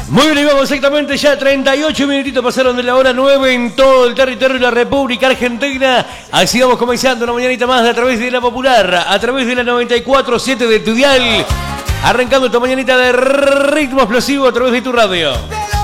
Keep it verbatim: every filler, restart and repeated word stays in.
Muy bien, y vamos exactamente ya treinta y ocho minutitos pasaron de la hora nueve en todo el territorio de la República Argentina. Así vamos comenzando una mañanita más a través de la Popular, a través de la noventa y cuatro punto siete de tu dial, arrancando esta mañanita de ritmo explosivo a través de tu radio.